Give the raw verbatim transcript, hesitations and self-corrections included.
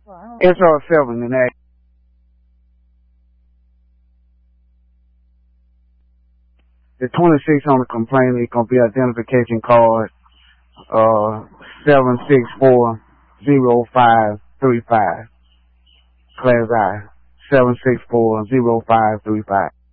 S R seven in that. The twenty-six on the complaint is gonna be identification card uh seven six four zero five three five. Class I seven six four zero five three five.